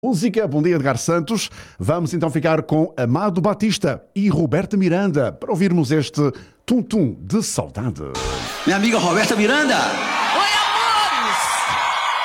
Música, bom dia, Edgar Santos. Vamos então ficar com Amado Batista e Roberta Miranda para ouvirmos este tum-tum de saudade. Minha amiga Roberta Miranda. Oi,